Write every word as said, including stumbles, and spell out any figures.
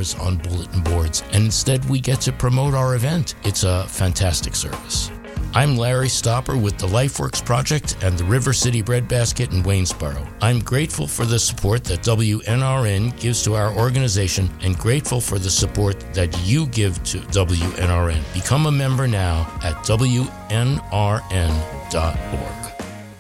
banners on bulletin boards, and instead we get to promote our event. It's a fantastic service. I'm Larry Stopper with the LifeWorks Project and the River City Breadbasket in Waynesboro. I'm grateful for the support that W N R N gives to our organization and grateful for the support that you give to W N R N. Become a member now at W N R N dot org.